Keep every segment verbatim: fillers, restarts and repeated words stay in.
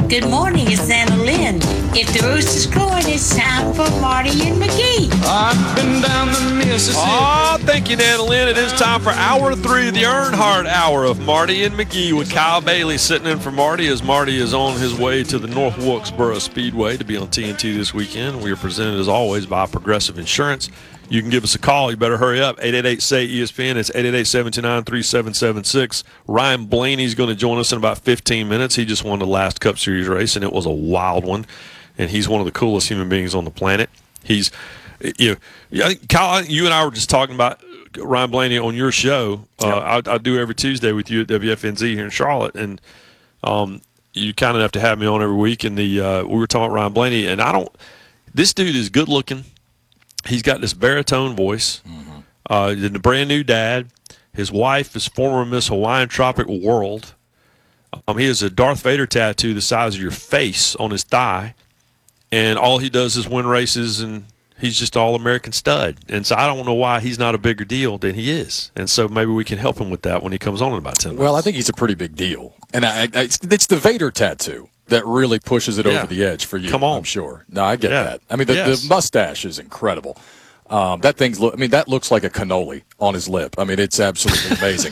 Good morning, it's Anna Lynn. If the rooster's crowing, it's time for Marty and McGee. I've been down the Mississippi. Oh, thank you, Anna Lynn. It is time for hour three of the Earnhardt Hour of Marty and McGee with Kyle Bailey sitting in for Marty as Marty is on his way to the North Wilkesboro Speedway to be on T N T this weekend. We are presented, as always, by Progressive Insurance. You can give us a call. You better hurry up. eight eight eight, S A Y, E S P N. It's eight eight eight, seven two nine, three seven seven six. Ryan Blaney's going to join us in about fifteen minutes. He just won the last Cup Series race, and it was a wild one. And he's one of the coolest human beings on the planet. He's, you know, Kyle, you and I were just talking about Ryan Blaney on your show. Uh, I, I do every Tuesday with you at W F N Z here in Charlotte. And um, you kind of have to have me on every week. And the uh, we were talking about Ryan Blaney. And I don't – this dude is good looking. He's got this baritone voice. Mm-hmm. Uh, he's a brand new dad. His wife is former Miss Hawaiian Tropic World. Um, he has a Darth Vader tattoo the size of your face on his thigh. And all he does is win races, and he's just all-American stud. And so I don't know why he's not a bigger deal than he is. And so maybe we can help him with that when he comes on in about ten minutes. Well, I think he's a pretty big deal. And I, I, it's, it's the Vader tattoo that really pushes it yeah. over the edge for you. Come on. I'm sure. No, I get yeah. that. I mean, the, yes. the mustache is incredible. Um, that thing's look. I mean, that looks like a cannoli on his lip. I mean, it's absolutely amazing.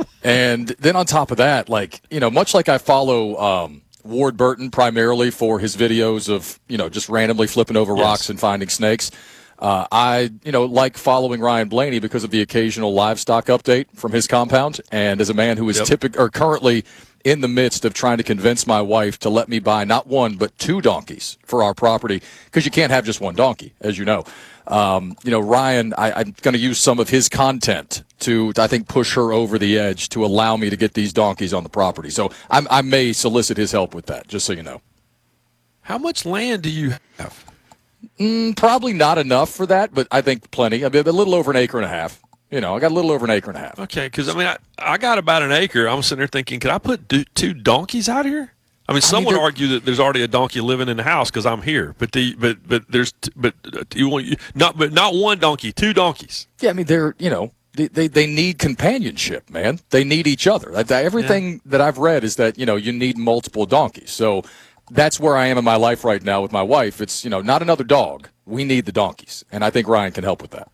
And then on top of that, like, you know, much like I follow um, Ward Burton primarily for his videos of, you know, just randomly flipping over yes. rocks and finding snakes. Uh, I, you know, like following Ryan Blaney because of the occasional livestock update from his compound. And as a man who is yep. typical or currently in the midst of trying to convince my wife to let me buy not one but two donkeys for our property, because you can't have just one donkey, as you know. Um, you know, Ryan, I, I'm going to use some of his content to, I think, push her over the edge to allow me to get these donkeys on the property. So I'm, I may solicit his help with that, just so you know. How much land do you have? Mm, probably not enough for that, but I think plenty. I mean, a little over an acre and a half. You know, I got a little over an acre and a half. Okay, because, I mean, I, I got about an acre. I'm sitting there thinking, could I put do, two donkeys out here? I mean, some I mean, would argue that there's already a donkey living in the house because I'm here. But the but but there's but you want not but not one donkey, two donkeys. Yeah, I mean, they're you know they they, they need companionship, man. They need each other. Everything yeah. that I've read is that you know you need multiple donkeys. So that's where I am in my life right now with my wife. It's you know not another dog. We need the donkeys, and I think Ryan can help with that.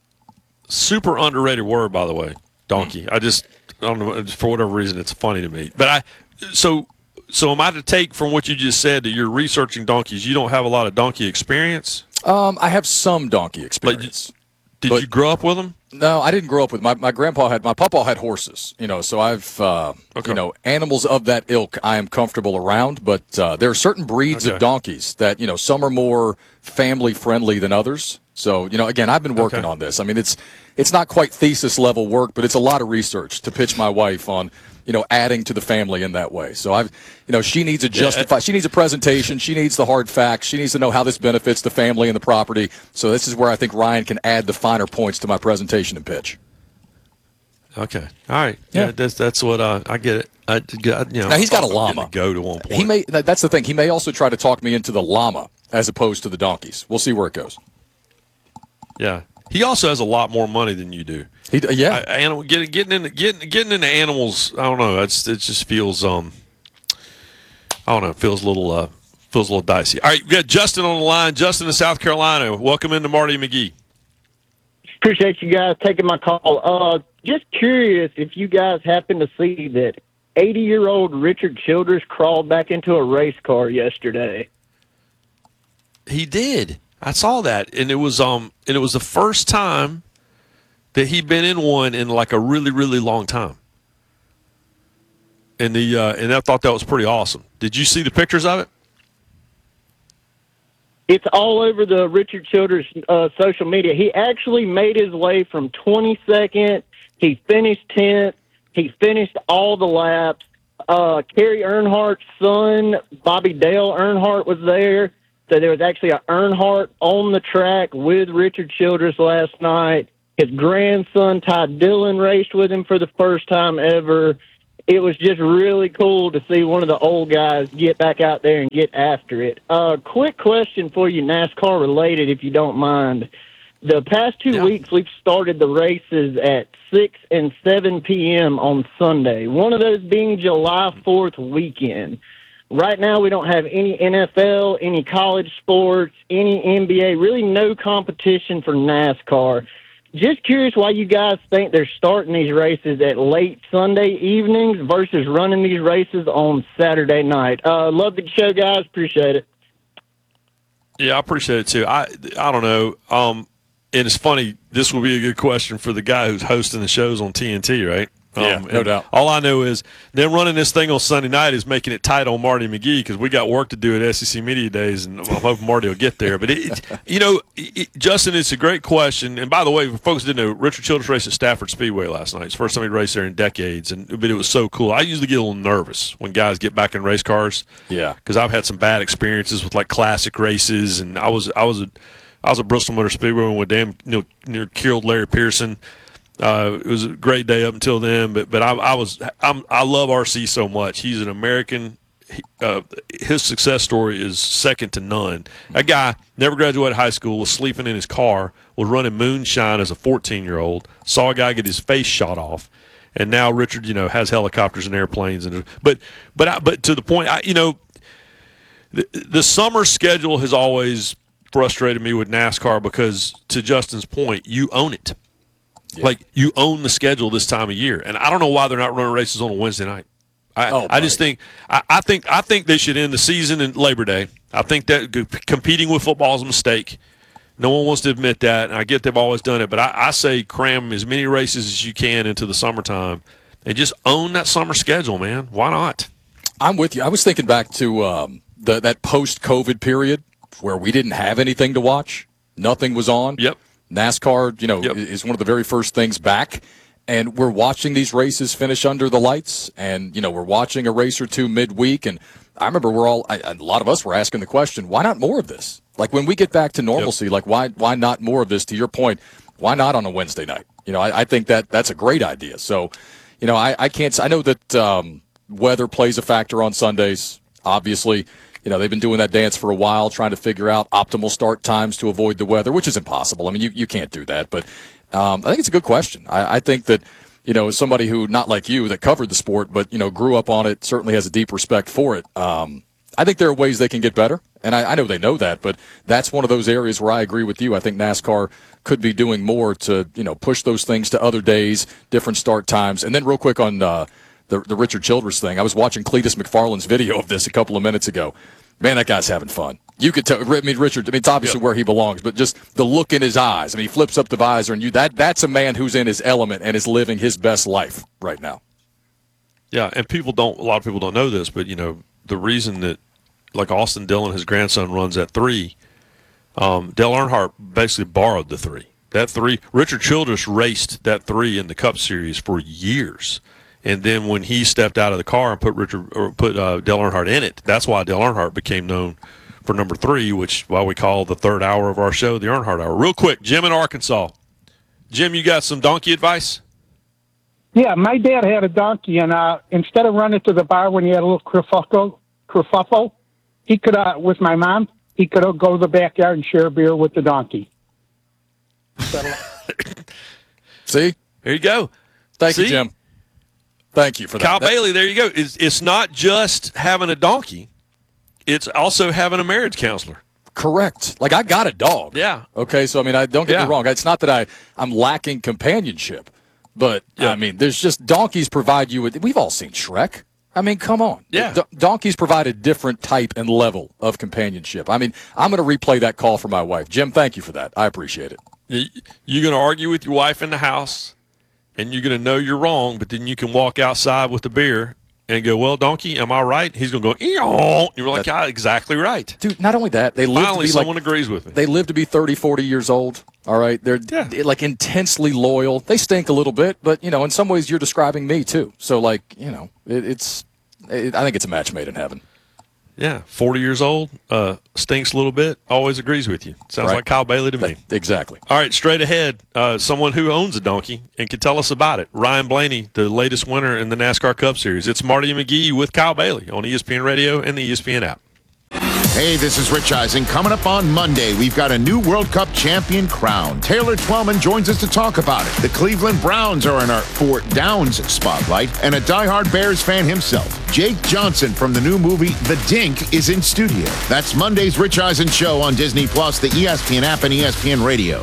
Super underrated word, by the way, donkey. Mm. I just I don't know for whatever reason it's funny to me. But I so. So am I to take from what you just said that you're researching donkeys, you don't have a lot of donkey experience? Um, I have some donkey experience. Like, did but, you grow up with them? No, I didn't grow up with my my grandpa had my papa had horses, you know. So I've uh, okay. you know animals of that ilk I am comfortable around, but uh, there are certain breeds okay. of donkeys that you know some are more family friendly than others. So you know again I've been working okay. on this. I mean it's it's not quite thesis level work, but it's a lot of research to pitch my wife on. You know, adding to the family in that way. So I've, you know, she needs a justify. She needs a presentation. She needs the hard facts. She needs to know how this benefits the family and the property. So this is where I think Ryan can add the finer points to my presentation and pitch. Okay, all right. Yeah, yeah that's that's what uh, I get it. I, you know, now he's got a llama. Go to one point. He may. That's the thing. He may also try to talk me into the llama as opposed to the donkeys. We'll see where it goes. Yeah. He also has a lot more money than you do. He, yeah, I, animal, getting getting into getting getting into animals. I don't know. It's it just feels um. I don't know. It feels a little uh feels a little dicey. All right, we got Justin on the line. Justin in South Carolina. Welcome into Marty McGee. Appreciate you guys taking my call. Uh, just curious if you guys happen to see that eighty-year-old Richard Childress crawled back into a race car yesterday. He did. I saw that, and it was um, and it was the first time that he'd been in one in like a really, really long time. And the uh, and I thought that was pretty awesome. Did you see the pictures of it? It's all over the Richard Childress uh, social media. He actually made his way from twenty-second. He finished tenth. He finished all the laps. Uh, Kerry Earnhardt's son, Bobby Dale Earnhardt, was there. So there was actually an Earnhardt on the track with Richard Childress last night. His grandson, Ty Dillon, raced with him for the first time ever. It was just really cool to see one of the old guys get back out there and get after it. Uh, quick question for you, NASCAR related, if you don't mind. The past two yeah. weeks, we've started the races at six and seven p.m. on Sunday, one of those being July fourth weekend. Right now, we don't have any N F L, any college sports, any N B A, really no competition for NASCAR. Just curious why you guys think they're starting these races at late Sunday evenings versus running these races on Saturday night. Uh, love the show, guys. Appreciate it. Yeah, I appreciate it too. I I don't know. Um, and it's funny. This will be a good question for the guy who's hosting the shows on T N T, right? Um, yeah, no doubt. All I know is them running this thing on Sunday night is making it tight on Marty McGee because we got work to do at S E C Media Days, and I'm hoping Marty will get there. But, it, it, you know, it, Justin, it's a great question. And, by the way, for folks who didn't know, Richard Childress raced at Stafford Speedway last night. It's the first time he raced there in decades, and but it was so cool. I usually get a little nervous when guys get back in race cars. Yeah. Because I've had some bad experiences with, like, classic races, and I was I was a, I was at Bristol Motor Speedway when we damn you know, near killed Larry Pearson. Uh, it was a great day up until then, but but I, I was I'm, I love R C so much. He's an American. He, uh, his success story is second to none. That guy never graduated high school, was sleeping in his car, was running moonshine as a fourteen-year-old, saw a guy get his face shot off, and now Richard, you know, has helicopters and airplanes. And but but I, but to the point, I, you know, the, the summer schedule has always frustrated me with NASCAR because, to Justin's point, you own it. Yeah. Like, you own the schedule this time of year, and I don't know why they're not running races on a Wednesday night. I, oh, I just think I, I think I think they should end the season in Labor Day. I think that competing with football is a mistake. No one wants to admit that, and I get they've always done it, but I, I say cram as many races as you can into the summertime and just own that summer schedule, man. Why not? I'm with you. I was thinking back to um, the, that post-COVID period where we didn't have anything to watch. Nothing was on. Yep. NASCAR, you know, yep. is one of the very first things back, and we're watching these races finish under the lights, and, you know, we're watching a race or two midweek, and I remember we're all, I, a lot of us were asking the question, why not more of this? Like, when we get back to normalcy, yep. like, why why not more of this? To your point, why not on a Wednesday night? You know, I, I think that that's a great idea. So, you know, I, I can't, I know that um, weather plays a factor on Sundays, obviously. You know, they've been doing that dance for a while, trying to figure out optimal start times to avoid the weather, which is impossible. I mean, you, you can't do that. But um, I think it's a good question. I, I think that, you know, as somebody who, not like you, that covered the sport, but, you know, grew up on it, certainly has a deep respect for it. Um, I think there are ways they can get better, and I, I know they know that, but that's one of those areas where I agree with you. I think NASCAR could be doing more to, you know, push those things to other days, different start times. And then real quick on uh, the, the Richard Childress thing, I was watching Cletus McFarland's video of this a couple of minutes ago. Man, that guy's having fun. You could tell. I mean, Richard. I mean, it's obviously yep. where he belongs, but just the look in his eyes. I mean, he flips up the visor, and you—that that's a man who's in his element and is living his best life right now. Yeah, and people don't. A lot of people don't know this, but you know, the reason that, like Austin Dillon, his grandson, runs that three. Um, Dale Earnhardt basically borrowed the three. That three. Richard Childress raced that three in the Cup Series for years. And then when he stepped out of the car and put Richard or put uh, Dale Earnhardt in it, that's why Dale Earnhardt became known for number three, which why we call the third hour of our show the Earnhardt Hour. Real quick, Jim in Arkansas. Jim, you got some donkey advice? Yeah, my dad had a donkey, and uh, instead of running to the bar when he had a little kerfuffle, kerfuffle he could, uh, with my mom, he could uh, go to the backyard and share a beer with the donkey. See? There you go. Thank See? you, Jim. Thank you for that. Kyle that, Bailey, there you go. It's, it's not just having a donkey. It's also having a marriage counselor. Correct. Like, I got a dog. Yeah. Okay, so, I mean, I don't get yeah. me wrong. It's not that I, I'm lacking companionship. But, yeah. I mean, there's just donkeys provide you with – we've all seen Shrek. I mean, come on. Yeah. D- donkeys provide a different type and level of companionship. I mean, I'm going to replay that call for my wife. Jim, thank you for that. I appreciate it. You're going to argue with your wife in the house, and you're going to know you're wrong, but then you can walk outside with the beer and go, well, donkey, am I right? He's going to go, eeyaw. You're like, yeah, exactly right. Dude, not only that, they live Finally, to be someone like, agrees with me. They live to be thirty, forty years old, all right? They're yeah. like intensely loyal. They stink a little bit, but, you know, in some ways you're describing me too. So, like, you know, it, it's it, – I think it's a match made in heaven. Yeah, forty years old, uh, stinks a little bit, always agrees with you. Sounds right. like Kyle Bailey to me. That, exactly. All right, straight ahead, uh, someone who owns a donkey and can tell us about it. Ryan Blaney, the latest winner in the NASCAR Cup Series. It's Marty and McGee with Kyle Bailey on E S P N Radio and the E S P N app. Hey, this is Rich Eisen. Coming up on Monday, we've got a new World Cup champion crowned. Taylor Twellman joins us to talk about it. The Cleveland Browns are in our Fort Downs spotlight, and a diehard Bears fan himself, Jake Johnson from the new movie The Dink, is in studio. That's Monday's Rich Eisen Show on Disney Plus, the E S P N app, and E S P N Radio.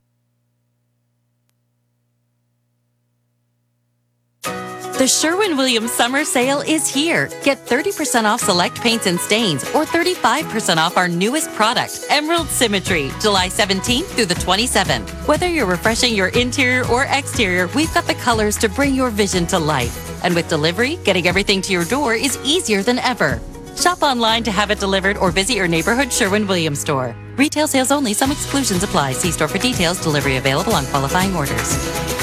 The Sherwin-Williams Summer Sale is here. Get thirty percent off select paints and stains or thirty-five percent off our newest product, Emerald Symmetry, July seventeenth through the twenty-seventh. Whether you're refreshing your interior or exterior, we've got the colors to bring your vision to life. And with delivery, getting everything to your door is easier than ever. Shop online to have it delivered or visit your neighborhood Sherwin-Williams store. Retail sales only. Some exclusions apply. See store for details. Delivery available on qualifying orders.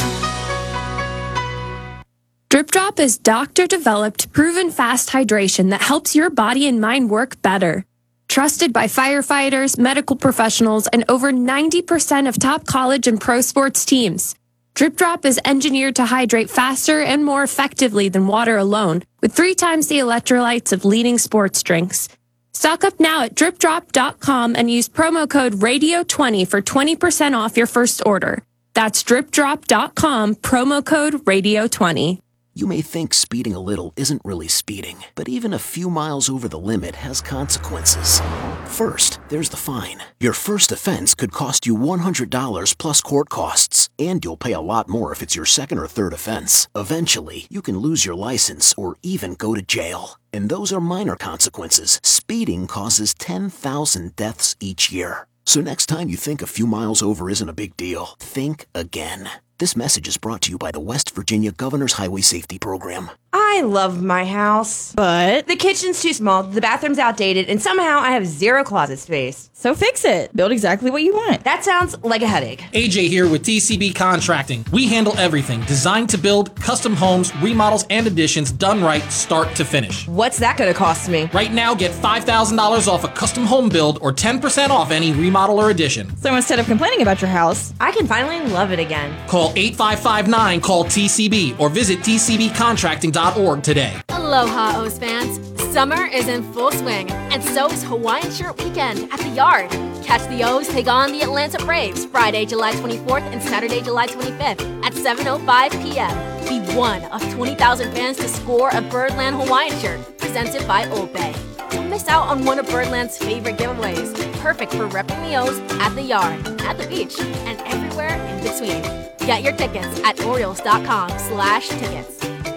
Drip Drop is doctor-developed, proven fast hydration that helps your body and mind work better. Trusted by firefighters, medical professionals, and over ninety percent of top college and pro sports teams. Drip Drop is engineered to hydrate faster and more effectively than water alone, with three times the electrolytes of leading sports drinks. Stock up now at drip drop dot com and use promo code radio twenty for twenty percent off your first order. That's drip drop dot com, promo code radio twenty. You may think speeding a little isn't really speeding, but even a few miles over the limit has consequences. First, there's the fine. Your first offense could cost you one hundred dollars plus court costs, and you'll pay a lot more if it's your second or third offense. Eventually, you can lose your license or even go to jail. And those are minor consequences. Speeding causes ten thousand deaths each year. So next time you think a few miles over isn't a big deal, think again. This message is brought to you by the West Virginia Governor's Highway Safety Program. I love my house, but the kitchen's too small, the bathroom's outdated, and somehow I have zero closet space. So fix it. Build exactly what you want. That sounds like a headache. A J here with T C B Contracting. We handle everything designed to build custom homes, remodels, and additions done right, start to finish. What's that going to cost me? Right now, get five thousand dollars off a custom home build or ten percent off any remodel or addition. So instead of complaining about your house, I can finally love it again. Call eight five five nine, call T C B, or visit T C B contracting dot org today. Aloha, O's fans. Summer is in full swing, and so is Hawaiian Shirt Weekend at the Yard. Catch the O's take on the Atlanta Braves Friday, July twenty-fourth and Saturday, July twenty-fifth at seven oh five p.m. Be one of twenty thousand fans to score a Birdland Hawaiian shirt presented by Old Bay. Don't miss out on one of Birdland's favorite giveaways. Perfect for repping the O's at the Yard, at the beach, and everywhere in between. Get your tickets at Orioles.com slash tickets.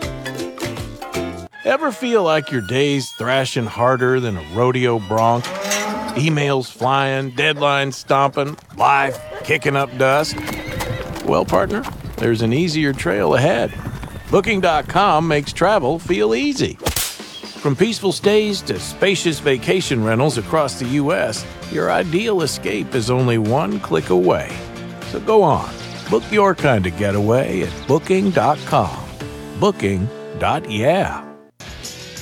Ever feel like your day's thrashing harder than a rodeo bronc? Emails flying, deadlines stomping, life kicking up dust? Well, partner, there's an easier trail ahead. Booking dot com makes travel feel easy. From peaceful stays to spacious vacation rentals across the U S, your ideal escape is only one click away. So go on, book your kind of getaway at Booking dot com. Booking. Yeah.